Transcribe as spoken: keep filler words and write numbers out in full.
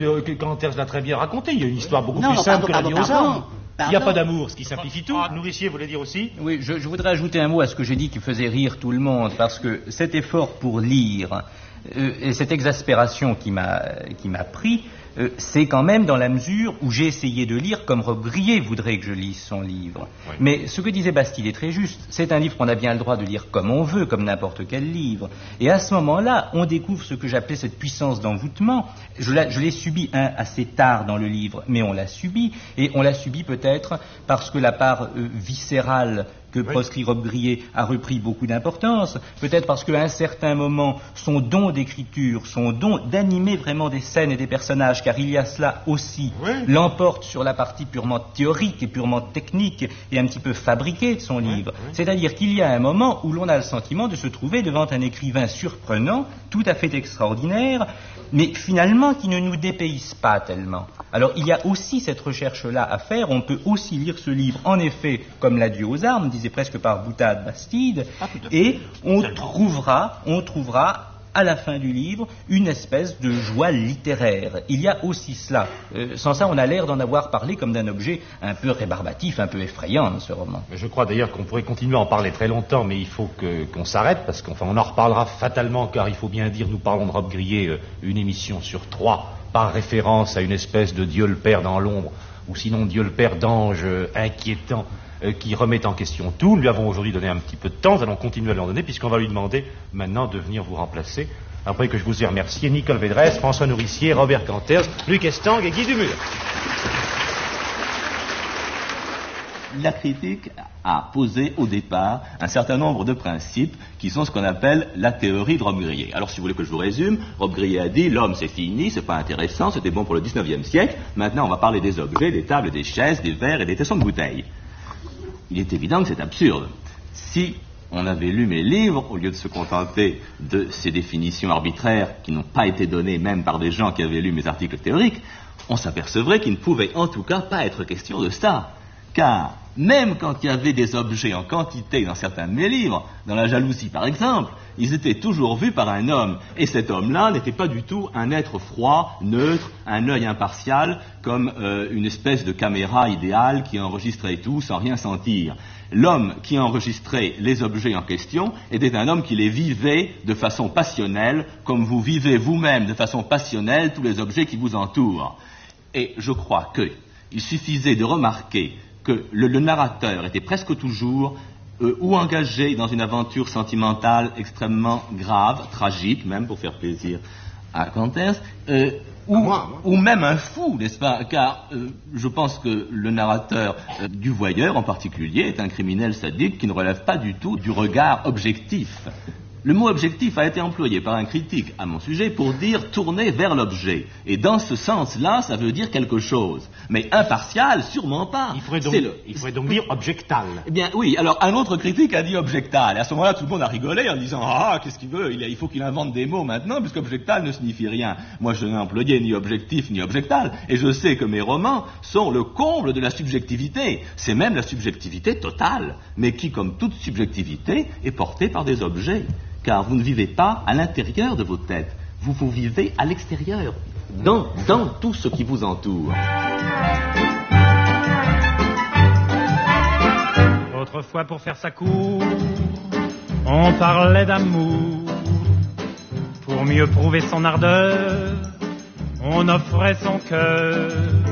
Euh, Canter's l'a très bien raconté, il y a une histoire beaucoup non, plus simple pardon, que la vie pardon, aux armes. pardon. Il n'y a pas d'amour, ce qui simplifie tout. Nourricier voulait dire aussi. Oui, je, je voudrais ajouter un mot à ce que j'ai dit qui faisait rire tout le monde, parce que cet effort pour lire euh, et cette exaspération qui m'a qui m'a pris, euh, c'est quand même dans la mesure où j'ai essayé de lire comme Rob Grillet voudrait que je lise son livre. Oui. Mais ce que disait Bastide est très juste. C'est un livre qu'on a bien le droit de lire comme on veut, comme n'importe quel livre. Et à ce moment-là, on découvre ce que j'appelais cette puissance d'envoûtement. Je, je l'ai subi un, assez tard dans le livre, mais on l'a subi. Et on l'a subi peut-être parce que la part euh, viscérale que oui. proscrit Rob Grillet a repris beaucoup d'importance, peut-être parce qu'à un certain moment, son don d'écriture, son don d'animer vraiment des scènes et des personnages, car il y a cela aussi, oui. l'emporte sur la partie purement théorique et purement technique et un petit peu fabriquée de son oui. livre. Oui. C'est-à-dire qu'il y a un moment où l'on a le sentiment de se trouver devant un écrivain surprenant, tout à fait extraordinaire, mais finalement qui ne nous dépayse pas tellement. Alors il y a aussi cette recherche-là à faire, on peut aussi lire ce livre, en effet, comme l'Adieu aux armes, disait presque par boutade Bastide, ah, et on trouvera, on trouvera à la fin du livre une espèce de joie littéraire. Il y a aussi cela. Euh, sans ça, on a l'air d'en avoir parlé comme d'un objet un peu rébarbatif, un peu effrayant, ce roman. Je crois d'ailleurs qu'on pourrait continuer à en parler très longtemps, mais il faut que, qu'on s'arrête, parce qu'enfin, on en reparlera fatalement, car il faut bien dire, nous parlons de Rob Grillet, euh, une émission sur trois, par référence à une espèce de Dieu le Père dans l'ombre, ou sinon Dieu le Père d'ange euh, inquiétant, euh, qui remet en question tout. Nous lui avons aujourd'hui donné un petit peu de temps, nous allons continuer à lui en donner, puisqu'on va lui demander maintenant de venir vous remplacer, après que je vous ai remercié Nicole Védresse, François Nourricier, Robert Canter's, Luc Estang et Guy Dumur. La critique a posé au départ un certain nombre de principes qui sont ce qu'on appelle la théorie de Rob Grillet. Alors si vous voulez que je vous résume, Rob Grillet a dit l'homme c'est fini, c'est pas intéressant, c'était bon pour le dix-neuvième siècle, maintenant on va parler des objets, des tables, des chaises, des verres et des tessons de bouteilles. Il est évident que c'est absurde. Si on avait lu mes livres, au lieu de se contenter de ces définitions arbitraires qui n'ont pas été données même par des gens qui avaient lu mes articles théoriques, on s'apercevrait qu'il ne pouvait en tout cas pas être question de ça. Car même quand il y avait des objets en quantité dans certains de mes livres, dans La jalousie par exemple, ils étaient toujours vus par un homme. Et cet homme-là n'était pas du tout un être froid, neutre, un œil impartial, comme euh, une espèce de caméra idéale qui enregistrait tout sans rien sentir. L'homme qui enregistrait les objets en question était un homme qui les vivait de façon passionnelle, comme vous vivez vous-même de façon passionnelle tous les objets qui vous entourent. Et je crois qu'il suffisait de remarquer que le, le narrateur était presque toujours euh, ou engagé dans une aventure sentimentale extrêmement grave, tragique même, pour faire plaisir à Canter's, euh, ou, moi, moi. ou même un fou, n'est-ce pas? Car euh, je pense que le narrateur euh, du Voyeur en particulier est un criminel sadique qui ne relève pas du tout du regard objectif. Le mot objectif a été employé par un critique à mon sujet pour dire tourner vers l'objet. Et dans ce sens-là, ça veut dire quelque chose. Mais impartial, sûrement pas. Il faudrait donc, le... il faudrait donc dire objectal. Eh bien, oui. Alors, un autre critique a dit objectal. Et à ce moment-là, tout le monde a rigolé en disant « Ah, qu'est-ce qu'il veut? il, a, il faut qu'il invente des mots maintenant, puisqu'objectal ne signifie rien. » Moi, je n'ai employé ni objectif ni objectal. Et je sais que mes romans sont le comble de la subjectivité. C'est même la subjectivité totale, mais qui, comme toute subjectivité, est portée par des objets. Car vous ne vivez pas à l'intérieur de vos têtes, vous vous vivez à l'extérieur, dans, dans tout ce qui vous entoure. Autrefois, pour faire sa cour, on parlait d'amour. Pour mieux prouver son ardeur, on offrait son cœur.